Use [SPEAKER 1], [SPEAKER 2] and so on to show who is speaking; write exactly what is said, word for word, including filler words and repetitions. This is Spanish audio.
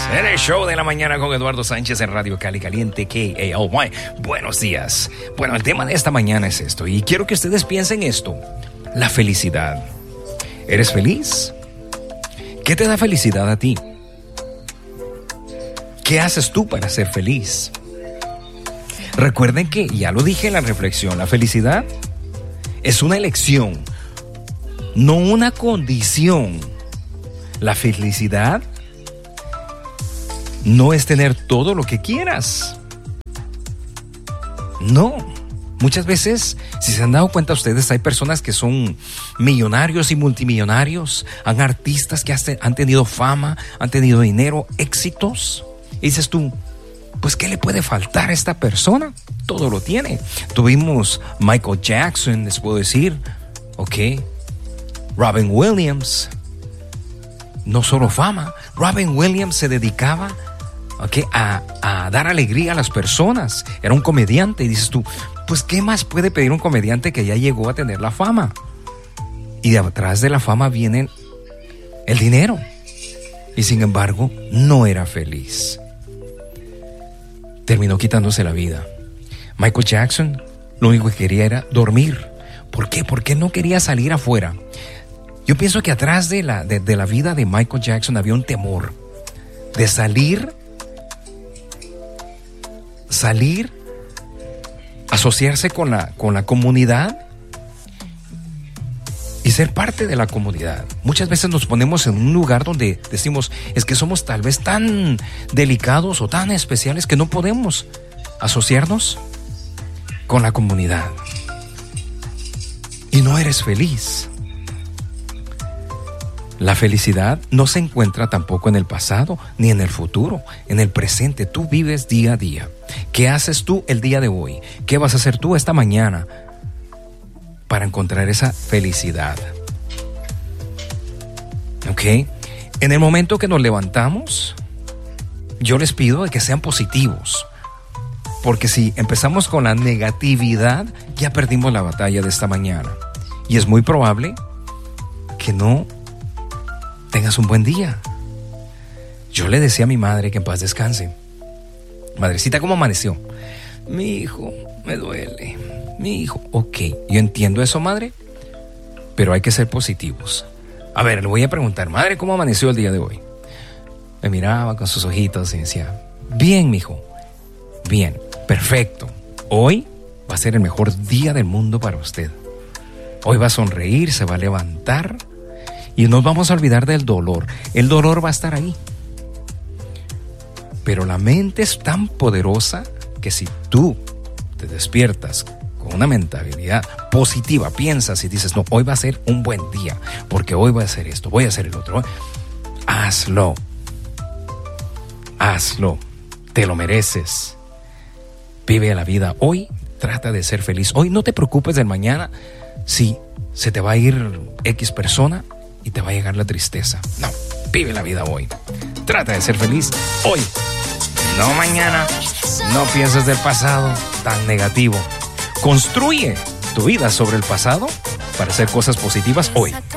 [SPEAKER 1] En el show de la mañana con Eduardo Sánchez en Radio Cali Caliente K A L Y. Buenos días. Bueno, el tema de esta mañana es esto y quiero que ustedes piensen esto. La felicidad. ¿Eres feliz? ¿Qué te da felicidad a ti? ¿Qué haces tú para ser feliz? Recuerden que, ya lo dije en la reflexión, la felicidad es una elección, no una condición. La felicidad no es tener todo lo que quieras. No. Muchas veces, si se han dado cuenta ustedes, hay personas que son millonarios y multimillonarios, han artistas que han tenido fama, han tenido dinero, éxitos. Y dices tú, pues ¿qué le puede faltar a esta persona? Todo lo tiene. Tuvimos Michael Jackson, les puedo decir, ok. Robin Williams, no solo fama. Robin Williams se dedicaba okay, a, a dar alegría a las personas. Era un comediante y dices tú, pues ¿qué más puede pedir un comediante que ya llegó a tener la fama? Y de atrás de la fama viene el dinero. Y sin embargo, no era feliz. Terminó quitándose la vida. Michael Jackson lo único que quería era dormir. ¿Por qué? Porque no quería salir afuera. Yo pienso que atrás de la, de, de la vida de Michael Jackson había un temor de salir, salir, asociarse con la, con la comunidad y ser parte de la comunidad. Muchas veces nos ponemos en un lugar donde decimos, es que somos tal vez tan delicados o tan especiales que no podemos asociarnos con la comunidad. Y no eres feliz. La felicidad no se encuentra tampoco en el pasado ni en el futuro, en el presente. Tú vives día a día. ¿Qué haces tú el día de hoy? ¿Qué vas a hacer tú esta mañana para encontrar esa felicidad? ¿Ok? En el momento que nos levantamos, yo les pido de que sean positivos. Porque si empezamos con la negatividad, ya perdimos la batalla de esta mañana. Y es muy probable que no tengas un buen día. Yo le decía a mi madre que en paz descanse. Madrecita, ¿cómo amaneció? Mi hijo, me duele. Mi hijo, ok. Yo entiendo eso, madre, pero hay que ser positivos. A ver, le voy a preguntar, madre, ¿cómo amaneció el día de hoy? Me miraba con sus ojitos y decía, bien, mijo, bien, perfecto. Hoy va a ser el mejor día del mundo para usted. Hoy va a sonreír, se va a levantar y nos vamos a olvidar del dolor. El dolor va a estar ahí. Pero la mente es tan poderosa que si tú te despiertas con una mentalidad positiva, piensas y dices, no, hoy va a ser un buen día, porque hoy voy a hacer esto, voy a hacer el otro. Hazlo. Hazlo. Te lo mereces. Vive la vida hoy. Trata de ser feliz. Hoy no te preocupes del mañana si se te va a ir X persona y te va a llegar la tristeza. No, vive la vida hoy. Trata de ser feliz hoy. No mañana. No pienses del pasado tan negativo. Construye tu vida sobre el pasado para hacer cosas positivas hoy.